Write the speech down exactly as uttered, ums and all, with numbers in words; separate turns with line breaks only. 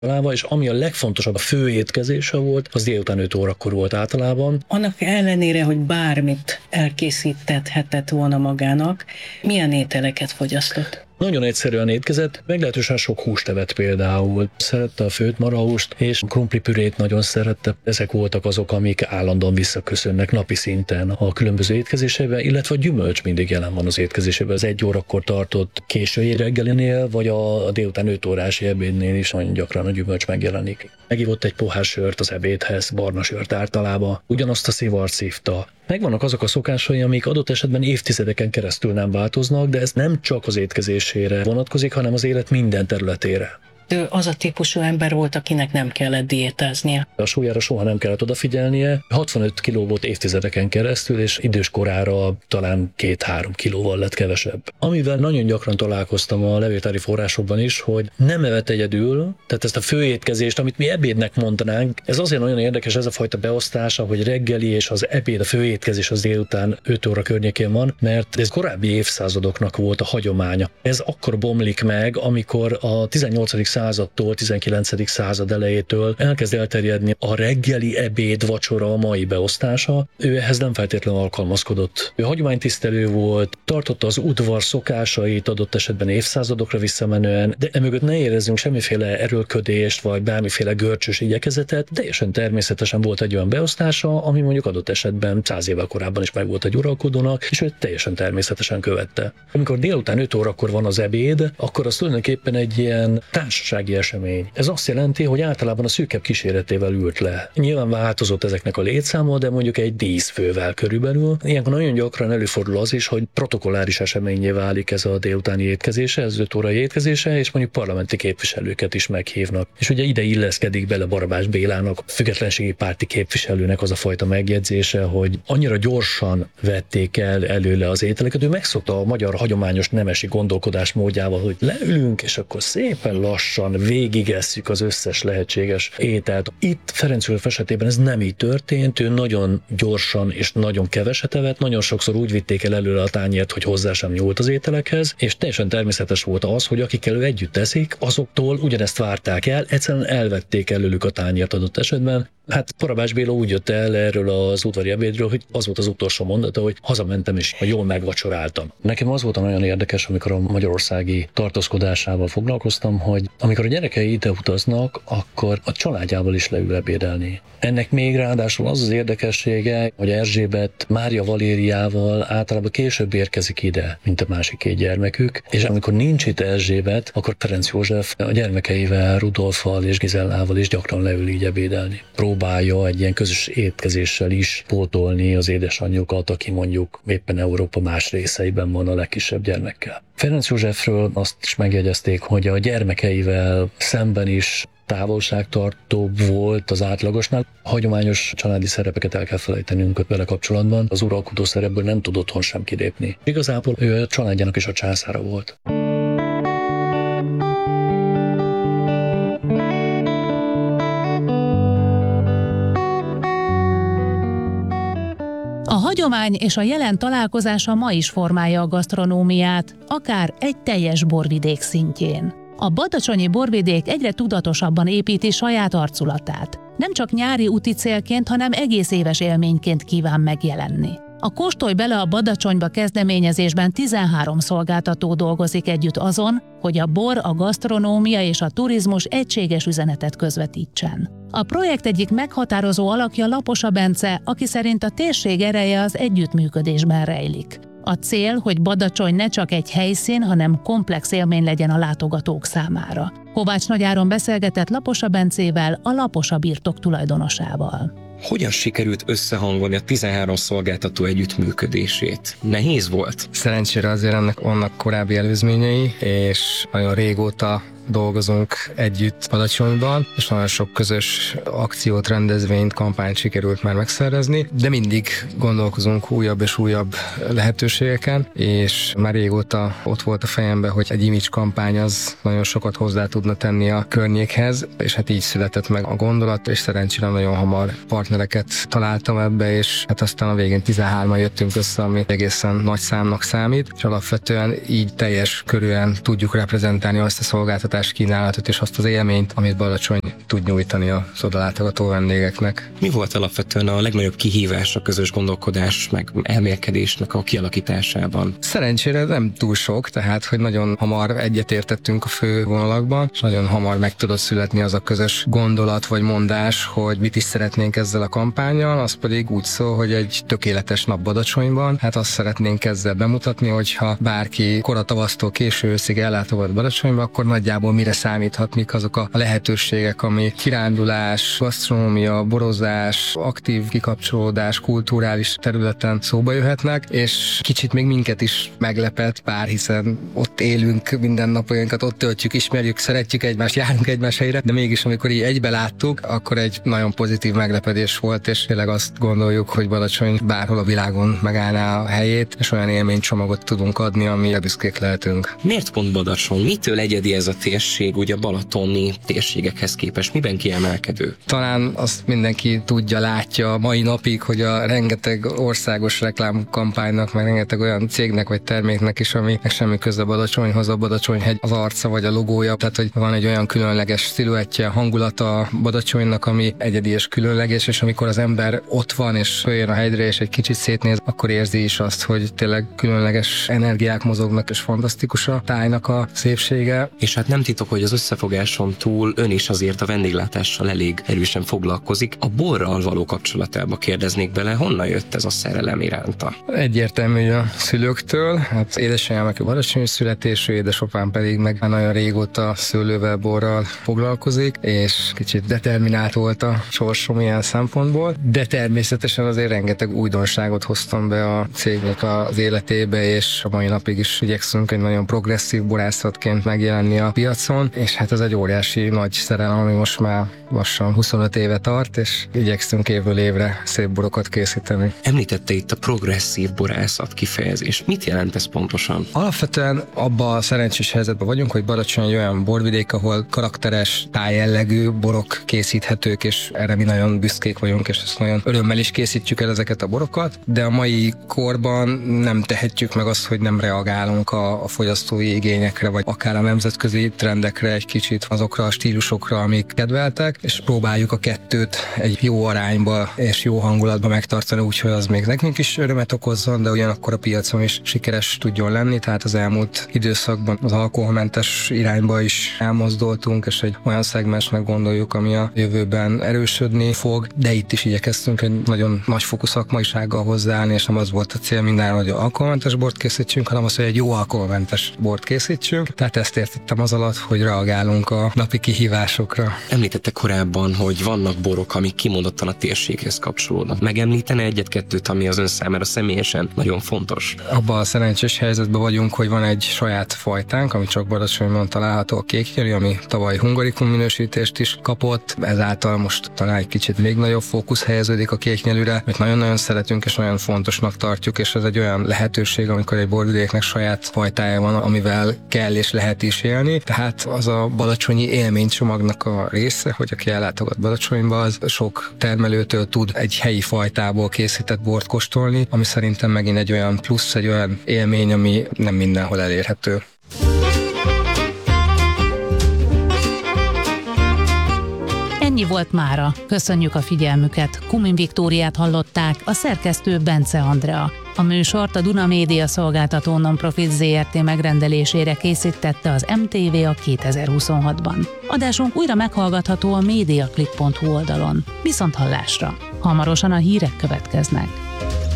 És ami a legfontosabb, a fő étkezése volt, az délután öt órakor volt általában.
Annak ellenére, hogy bármit elkészíthetett volna magának, milyen ételeket fogyasztott?
Nagyon egyszerűen étkezett, meglehetősen sok húst evett például. Szerette a főtt marhahúst, és krumplipürét nagyon szerette. Ezek voltak azok, amik állandóan visszaköszönnek napi szinten a különböző étkezésében, illetve a gyümölcs mindig jelen van az étkezésében. Az egy órakor tartott késői reggelinél, vagy a délután öt órás ebédnél is nagyon gyakran a gyümölcs megjelenik. Megivott egy pohár sört az ebédhez, barna sört általában, ugyanazt a szivart szívta. Megvannak azok a szokásai, amik adott esetben évtizedeken keresztül nem változnak, de ez nem csak az étkezésére vonatkozik, hanem az élet minden területére.
Ő az a típusú ember volt, akinek nem kellett diétáznia.
A súlyára soha nem kellett odafigyelnie. hatvanöt kiló volt évtizedeken keresztül, és idős korára talán két-három kilóval lett kevesebb. Amivel nagyon gyakran találkoztam a levéltári forrásokban is, hogy nem evett egyedül, tehát ezt a főétkezést, amit mi ebédnek mondanánk, ez azért nagyon érdekes ez a fajta beosztása, hogy reggeli és az ebéd, a főétkezés az délután öt óra környékén van, mert ez korábbi évszázadoknak volt a hagyománya. Ez akkor bomlik meg, amikor a tizennyolcadik századtól, tizenkilencedik század elejétől elkezd elterjedni a reggeli ebéd vacsora a mai beosztása. Ő ehhez nem feltétlenül alkalmazkodott. Ő hagyománytisztelő volt, tartotta az udvar szokásait adott esetben évszázadokra visszamenően, de emögött ne érezzünk semmiféle erőlködést vagy bármiféle görcsös igyekezetet. Teljesen természetesen volt egy olyan beosztása, ami mondjuk adott esetben száz évvel korábban is megvolt egy uralkodónak, és ő teljesen természetesen követte. Amikor délután öt órakor van az ebéd, akkor az tulajdonképpen egy ilyen társasági esemény. Ez azt jelenti, hogy általában a szűkebb kíséretével ült le. Nyilván változott ezeknek a létszáma, de mondjuk egy díszfővel körülbelül. Ilyenkor nagyon gyakran előfordul az is, hogy protokolláris eseményé válik ez a délutáni étkezése, ez öt órai étkezése, és mondjuk parlamenti képviselőket is meghívnak. És ugye ide illeszkedik bele Barabás Bélának, a függetlenségi párti képviselőnek az a fajta megjegyzése, hogy annyira gyorsan vették el előle az ételeket. Ő megszokta a magyar hagyományos nemesi gondolkodás módjával, hogy leülünk, és akkor szépen lassan végigesszük az összes lehetséges ételt. Itt Ferenc József esetében ez nem így történt, ő nagyon gyorsan és nagyon keveset evett, nagyon sokszor úgy vitték el előle a tányért, hogy hozzá sem nyúlt az ételekhez, és teljesen természetes volt az, hogy akikkel ő együtt teszik, azoktól ugyanezt várták el, egyszerűen elvették előlük a tányért adott esetben. Hát Barabás Béla úgy jött el erről az udvari ebédről, hogy az volt az utolsó mondata, hogy hazamentem és jól megvacsoráltam. Nekem az volt nagyon érdekes, amikor a magyarországi tartózkodásával foglalkoztam, hogy amikor a gyerekei ide utaznak, akkor a családjával is leül ebédelni. Ennek még ráadásul az az érdekessége, hogy Erzsébet Mária Valériával általában később érkezik ide, mint a másik két gyermekük, és amikor nincs itt Erzsébet, akkor Ferenc József a gyermekeivel, Rudolffal és Gizellával is gyakran leül így ebédelni. Próbálja egy ilyen közös étkezéssel is pótolni az édesanyjukat, aki mondjuk éppen Európa más részeiben van a legkisebb gyermekkel. Ferenc Józsefről azt is megjegyezték, hogy a gyermekeivel szemben is távolságtartóbb volt az átlagosnál. A hagyományos családi szerepeket el kell felejtenünk vele kapcsolatban. Az uralkodó szerepből nem tud otthon sem kilépni. Igazából ő a családjának is a császára volt.
A hagyomány és a jelen találkozása ma is formálja a gasztronómiát, akár egy teljes borvidék szintjén. A badacsonyi borvidék egyre tudatosabban építi saját arculatát. Nem csak nyári úti célként, hanem egész éves élményként kíván megjelenni. A Kóstolj bele a Badacsonyba kezdeményezésben tizenhárom szolgáltató dolgozik együtt azon, hogy a bor, a gasztronómia és a turizmus egységes üzenetet közvetítsen. A projekt egyik meghatározó alakja Laposa Bence, aki szerint a térség ereje az együttműködésben rejlik. A cél, hogy Badacsony ne csak egy helyszín, hanem komplex élmény legyen a látogatók számára. Kovács Nagy Áron beszélgetett Laposa Bencével, a Laposa birtok tulajdonosával.
Hogyan sikerült összehangolni a tizenhárom szolgáltató együttműködését? Nehéz volt?
Szerencsére azért ennek vannak korábbi előzményei, és nagyon régóta dolgozunk együtt Badacsonyban, és nagyon sok közös akciót, rendezvényt, kampányt sikerült már megszervezni, de mindig gondolkozunk újabb és újabb lehetőségeken, és már régóta ott volt a fejemben, hogy egy image kampány az nagyon sokat hozzá tudna tenni a környékhez, és hát így született meg a gondolat, és szerencsére nagyon hamar partnereket találtam ebbe, és hát aztán a végén tizenhárman jöttünk össze, ami egészen nagy számnak számít, és alapvetően így teljes körűen tudjuk reprezentálni azt a szolgáltatást, szolgáltatás kínálatot és azt az élményt, amit Badacsony tud nyújtani az odalátogató vendégeknek.
Mi volt alapvetően a legnagyobb kihívás a közös gondolkodás meg elmélkedésnek a kialakításában?
Szerencsére nem túl sok, tehát hogy nagyon hamar egyetértettünk a fő vonalakban, és nagyon hamar meg tudott születni az a közös gondolat vagy mondás, hogy mit is szeretnénk ezzel a kampánnyal, az pedig úgy szól, hogy egy tökéletes nap Badacsonyban. Hát azt szeretnénk ezzel bemutatni, hogyha bárki kora tavasztól késő őszig ellátogat Badacsonyba, akkor nagyjából mire számíthat, mik azok a lehetőségek, ami kirándulás, gasztronómia, borozás, aktív kikapcsolódás, kulturális területen szóba jöhetnek, és kicsit még minket is meglepett, bár hiszen ott élünk mindennapjainkat, ott töltjük, ismerjük, szeretjük egymást, járunk egymás helyre, de mégis amikor így egybe láttuk, akkor egy nagyon pozitív meglepedés volt, és tényleg azt gondoljuk, hogy Badacsony bárhol a világon megállná a helyét, és olyan élménycsomagot tudunk adni, amire büszkék lehetünk.
Miért pont Badacsony? Mitől egyedi ez a térség, ugye a balatoni térségekhez képest? Miben kiemelkedő?
Talán azt mindenki tudja, látja mai napig, hogy a rengeteg országos reklámkampánynak, meg rengeteg olyan cégnek vagy terméknek is, aminek semmi köze Badacsonyhoz, a Badacsonyhegy az arca vagy a logója, tehát hogy van egy olyan különleges sziluettje, hangulata Badacsonynak, ami egyedi és különleges, és amikor az ember ott van és följön a hegyre és egy kicsit szétnéz, akkor érzi is azt, hogy tényleg különleges energiák mozognak, és fantasztikus a tájnak a szépsége.
És hát nem titok, hogy az összefogáson túl ön is azért a vendéglátással elég erősen foglalkozik. A borral való kapcsolatába kérdeznék bele, honnan jött ez a szerelem iránta?
Egyértelmű a szülőktől, hát édesanyám aki badacsonyi születésű, édesapám pedig meg már nagyon régóta szőlővel, borral foglalkozik, és kicsit determinált volt a sorsom ilyen szempontból, de természetesen azért rengeteg újdonságot hoztam be a cégnek az életébe, és a mai napig is igyekszünk egy nagyon progresszív borászatként megjelenni a piacon, és hát ez egy óriási nagy szerelem, ami most már lassan huszonöt éve tart, és igyekszünk évről évre szép borokat készíteni.
Említette itt a progresszív borászat kifejezés. Mit jelent ez pontosan?
Alapvetően abban a szerencsés helyzetben vagyunk, hogy Badacsony egy olyan borvidék, ahol karakteres, tájjellegű borok készíthetők, és erre mi nagyon büszkék vagyunk, és ezt nagyon örömmel is készítjük el ezeket a borokat, de a mai korban nem tehetjük meg azt, hogy nem reagálunk a, a fogyasztói igényekre, vagy akár a nemzetközi trendekre egy kicsit, azokra a stílusokra, amik kedveltek, és próbáljuk a kettőt egy jó arányba és jó hangulatba megtartani, úgyhogy az még nekünk is örömet okozzon, de ugyanakkor a piacon is sikeres tudjon lenni, tehát az elmúlt időszakban az alkoholmentes irányba is elmozdultunk, és egy olyan szegmensnek gondoljuk, ami a jövőben erősödni fog, de itt is igyekeztünk egy nagyon nagyfokú szakmaisággal hozzáállni, és nem az volt a cél minden, hogy alkoholmentes bort készítsünk, hanem az, hogy egy jó alkoholmentes bort készítsünk. Tehát ezt értettem az alatt, hogy reagálunk a napi kihívásokra.
Említette korábban, hogy vannak borok, amik kimondottan a térséghez kapcsolódnak. Megemlítene egyet-kettőt, ami az ön számára személyesen nagyon fontos?
Abban a szerencsés helyzetben vagyunk, hogy van egy saját fajtánk, ami csak Badacsonyban található, a kéknyelű, ami tavaly hungarikum minősítést is kapott. Ezáltal most talán egy kicsit még nagyobb fókusz helyeződik a kéknyelűre, amit nagyon-nagyon szeretünk és nagyon fontosnak tartjuk, és ez egy olyan lehetőség, amikor egy borvidéknek saját fajtája van, amivel kell és lehet is élni. Tehát az a badacsonyi élménycsomagnak a része, hogy aki ellátogat Badacsonyba, az sok termelőtől tud egy helyi fajtából készített bort kóstolni, ami szerintem megint egy olyan plusz, egy olyan élmény, ami nem mindenhol elérhető.
Ennyi volt mára. Köszönjük a figyelmüket. Kumin Viktóriát hallották, a szerkesztő Bence Andrea. A műsort a Duna Média Szolgáltató Non-Profit zé er té megrendelésére készítette az em té vé a kétezer-huszonhatban. Adásunk újra meghallgatható a mediaclip pont hu oldalon. Viszont hallásra! Hamarosan a hírek következnek.